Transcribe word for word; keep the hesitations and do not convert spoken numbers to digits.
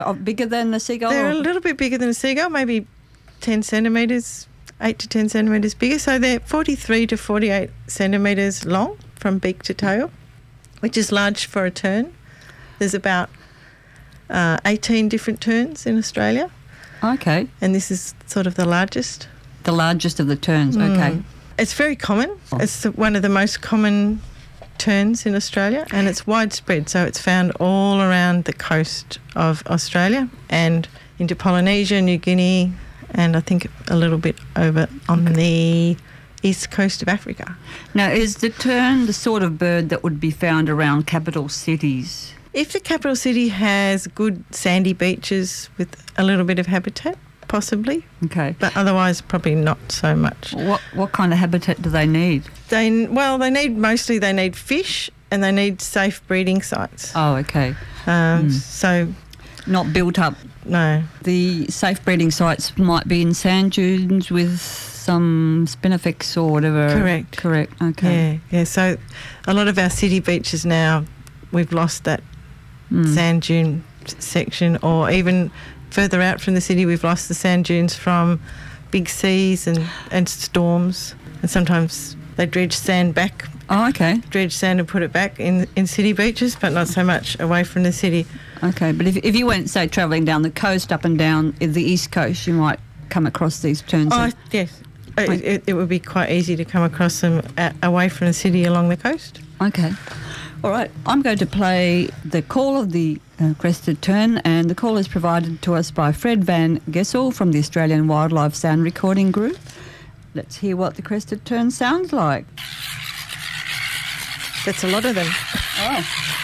Oh, bigger than the seagull? They're or? a little bit bigger than a seagull, maybe ten centimetres, eight to ten centimetres bigger. So they're forty-three to forty-eight centimetres long from beak to tail, which is large for a tern. There's about uh, eighteen different terns in Australia. Okay. And this is sort of the largest. The largest of the terns, Mm. okay. It's very common. It's the, one of the most common terns in Australia, and it's widespread. So it's found all around the coast of Australia and into Polynesia, New Guinea, and I think a little bit over on the east coast of Africa. Now, is the tern the sort of bird that would be found around capital cities? If the capital city has good sandy beaches with a little bit of habitat, possibly, Okay. but otherwise probably not so much. What what kind of habitat do they need? They well, they need mostly they need fish and they need safe breeding sites. Oh, okay. Um, Mm. So Not built up. no, The safe breeding sites might be in sand dunes with some spinifex or whatever. Correct. Correct, okay. yeah, yeah. So a lot of our city beaches now, we've lost that Mm. sand dune s- section, or even further out from the city, we've lost the sand dunes from big seas and, and storms. And sometimes they dredge sand back, Oh, okay. dredge sand and put it back in, in city beaches, but not so much away from the city. Okay, but if, if you went, say, travelling down the coast, up and down the east coast, you might come across these terns. Oh, yes. It, it, it would be quite easy to come across them a away from the city along the coast. Okay. All right. I'm going to play the call of the uh, crested tern, and the call is provided to us by Fred Van Gessel from the Australian Wildlife Sound Recording Group. Let's hear what the crested tern sounds like. That's a lot of them. Oh.